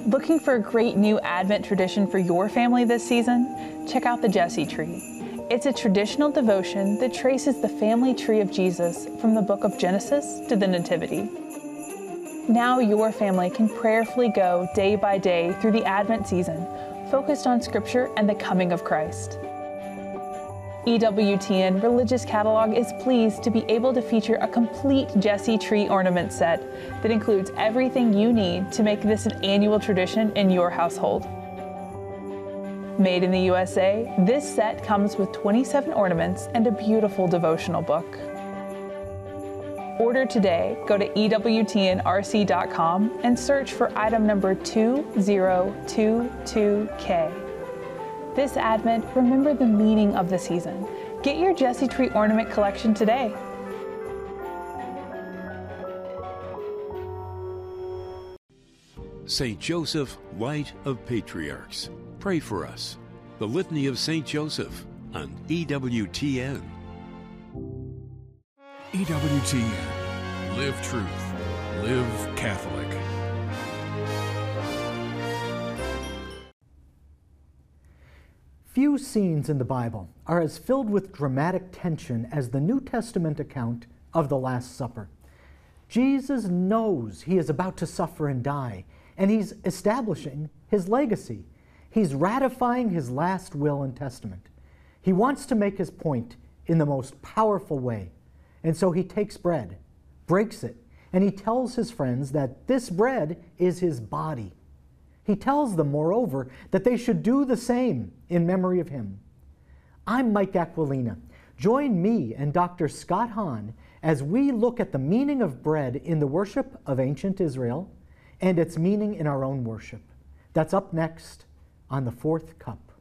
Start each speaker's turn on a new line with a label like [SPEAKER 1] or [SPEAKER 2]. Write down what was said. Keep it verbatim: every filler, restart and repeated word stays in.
[SPEAKER 1] Looking for a great new Advent tradition for your family this season? Check out the Jesse Tree. It's a traditional devotion that traces the family tree of Jesus from the book of Genesis to the Nativity. Now your family can prayerfully go day by day through the Advent season, focused on Scripture and the coming of Christ. E W T N Religious Catalog is pleased to be able to feature a complete Jesse Tree ornament set that includes everything you need to make this an annual tradition in your household. Made in the U S A, this set comes with twenty-seven ornaments and a beautiful devotional book. Order today. Go to E W T N R C dot com and search for item number two zero two two K. This Advent, remember the meaning of the season. Get your Jesse Tree ornament collection today.
[SPEAKER 2] Saint Joseph, Light of Patriarchs, pray for us. The Litany of Saint Joseph on E W T N.
[SPEAKER 3] E W T N. Live truth. Live Catholic.
[SPEAKER 4] Few scenes in the Bible are as filled with dramatic tension as the New Testament account of the Last Supper. Jesus knows he is about to suffer and die, and he's establishing his legacy. He's ratifying his last will and testament. He wants to make his point in the most powerful way. And so he takes bread, breaks it, and he tells his friends that this bread is his body. He tells them, moreover, that they should do the same in memory of him. I'm Mike Aquilina. Join me and Doctor Scott Hahn as we look at the meaning of bread in the worship of ancient Israel and its meaning in our own worship. That's up next on The Fourth Cup.